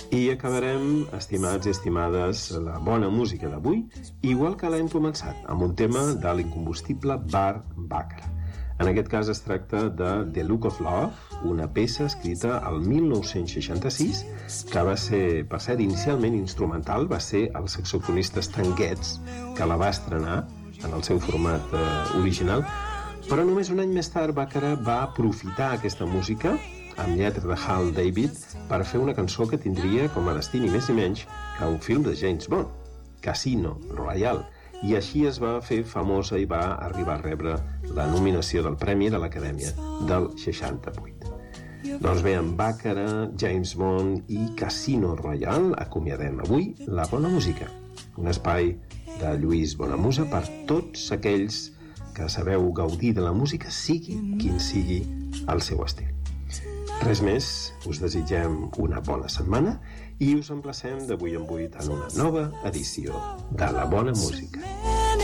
I acabarem, estimats i estimades, la bona música d'avui, igual que l'hem començat, amb un tema de l'incombustible Burt Bacharach. En aquest cas es tracta de The Look of Love, una peça escrita al 1966, que va ser, per cert, inicialment instrumental, va ser el saxofonista Stan Getz, que la va estrenar en el seu format original, però només un any més tard Bacharach va aprofitar aquesta música amb lletra de Hal David per fer una cançó que tindria com a destí ni més ni menys que un film de James Bond, Casino Royale, i així es va fer famosa i va arribar a rebre la nominació del Premi de l'Acadèmia del 68. Doncs bé, amb Bacharach, James Bond i Casino Royale acomiadem avui la bona música, un espai de Lluís Bonamusa per tots aquells que sabeu gaudir de la música, sigui quin sigui el seu estil. Res més, us desitgem una bona setmana i us emplacem d'avui en 8 en una nova edició de La Bona Música.